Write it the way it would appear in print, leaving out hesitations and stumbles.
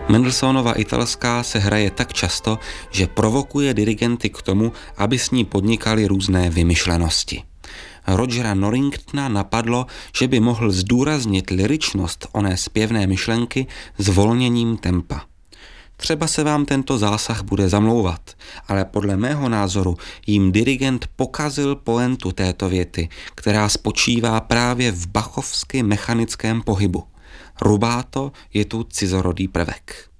Mendelssohnova italská se hraje tak často, že provokuje dirigenty k tomu, aby s ní podnikali různé vymyšlenosti. Rogera Norringtona napadlo, že by mohl zdůraznit lyričnost oné zpěvné myšlenky zvolněním tempa. Třeba se vám tento zásah bude zamlouvat, ale podle mého názoru jim dirigent pokazil pointu této věty, která spočívá právě v bachovsky mechanickém pohybu. Rubato je tu cizorodý prvek.